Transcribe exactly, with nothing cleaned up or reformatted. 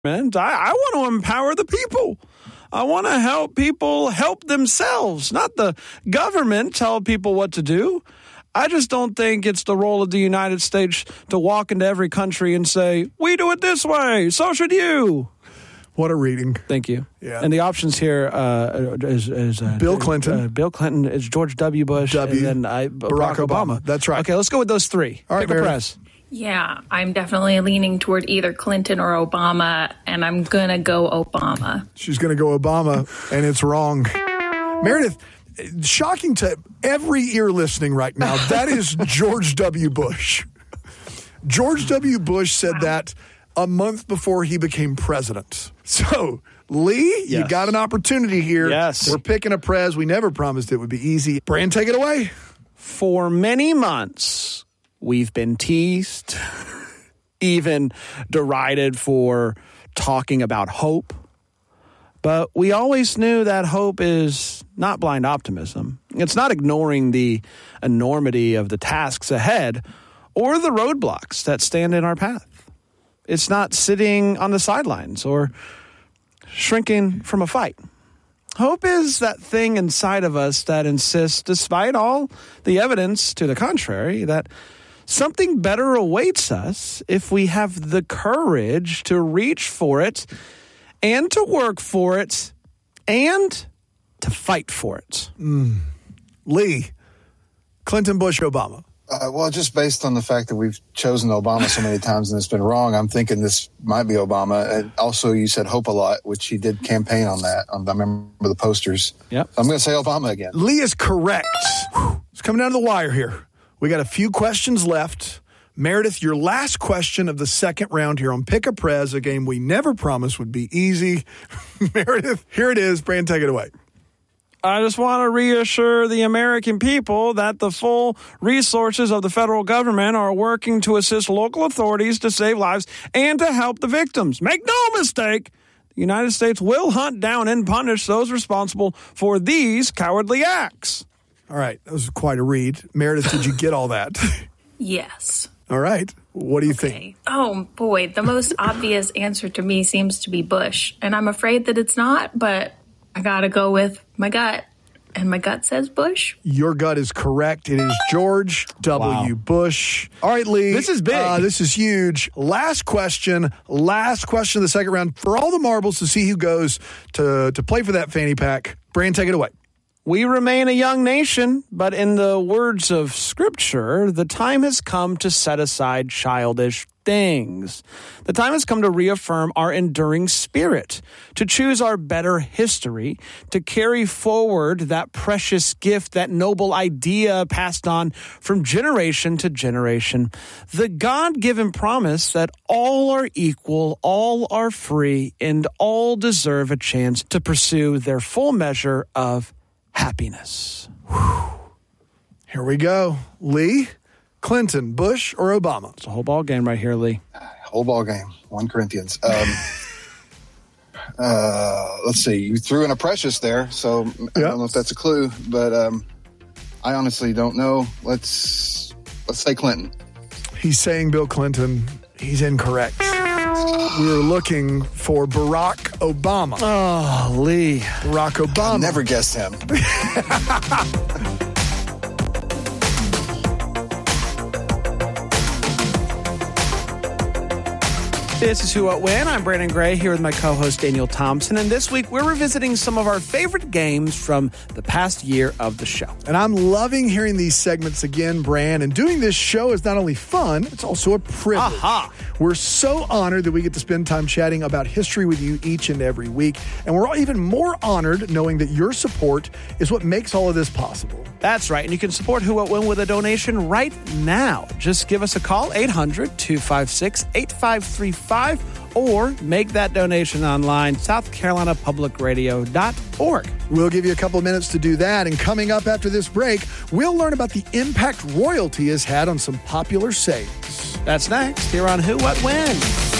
And I, I want to empower the people. I want to help people help themselves, not the government tell people what to do. I just don't think it's the role of the United States to walk into every country and say, we do it this way, so should you. What a reading. Thank you. Yeah. And the options here uh, is, is uh, Bill Clinton. Uh, Bill Clinton is George W. Bush. W. And then I, Barack, Barack Obama. Obama. That's right. Okay, let's go with those three. All right, Pick a Meredith. press. Yeah, I'm definitely leaning toward either Clinton or Obama, and I'm going to go Obama. She's going to go Obama, and it's wrong. Meredith, shocking to every ear listening right now, that is George W. Bush. George W. Bush said that a month before he became president. So, Lee, you Yes. got an opportunity here. Yes. We're picking a prez. We never promised it would be easy. Brand, take it away. For many months, we've been teased, even derided for talking about hope. But we always knew that hope is not blind optimism. It's not ignoring the enormity of the tasks ahead or the roadblocks that stand in our path. It's not sitting on the sidelines or shrinking from a fight. Hope is that thing inside of us that insists, despite all the evidence to the contrary, that something better awaits us if we have the courage to reach for it and to work for it and to fight for it. Mm. Lee, Clinton, Bush, Obama. Uh, well, just based on the fact that we've chosen Obama so many times and it's been wrong, I'm thinking this might be Obama. And also, you said hope a lot, which he did campaign on that. I remember the posters. Yep. I'm going to say Obama again. Lee is correct. Whew. It's coming down to the wire here. We got a few questions left. Meredith, your last question of the second round here on Pick a Prez, a game we never promised would be easy. Meredith, here it is. Brand, take it away. I just want to reassure the American people that the full resources of the federal government are working to assist local authorities to save lives and to help the victims. Make no mistake, the United States will hunt down and punish those responsible for these cowardly acts. All right. That was quite a read. Meredith, did you get all that? Yes. All right. What do you Okay. think? Oh, boy. The most obvious answer to me seems to be Bush. And I'm afraid that it's not, but I got to go with my gut. And my gut says Bush. Your gut is correct. It is George W. Wow. Bush. All right, Lee. This is big. Uh, this is huge. Last question. Last question of the second round. For all the marbles to see who goes to, to play for that fanny pack. Brand, take it away. We remain a young nation, but in the words of Scripture, the time has come to set aside childish things. The time has come to reaffirm our enduring spirit, to choose our better history, to carry forward that precious gift, that noble idea passed on from generation to generation. The God-given promise that all are equal, all are free, and all deserve a chance to pursue their full measure of happiness. Whew. Here we go. Lee, Clinton, Bush, or Obama? It's a whole ball game right here, Lee. Whole ball game. One Corinthians. Um, uh, let's see. You threw in a precious there, so I Yep. don't know if that's a clue, but um, I honestly don't know. Let's let's say Clinton. He's saying Bill Clinton. He's incorrect. We were looking for Barack Obama. Oh, Lee. Barack Obama. I never guessed him. This is Who What When. I'm Brandon Gray here with my co-host Daniel Thompson, and this week we're revisiting some of our favorite games from the past year of the show. And I'm loving hearing these segments again, Bran. And doing this show is not only fun, it's also a privilege. Aha. We're so honored that we get to spend time chatting about history with you each and every week. And we're all even more honored knowing that your support is what makes all of this possible. That's right, and you can support Who What When with a donation right now. Just give us a call, eight hundred, two five six, eight five three five, or make that donation online, south carolina public radio dot org. We'll give you a couple of minutes to do that. And coming up after this break, we'll learn about the impact royalty has had on some popular sayings. That's next here on Who What When.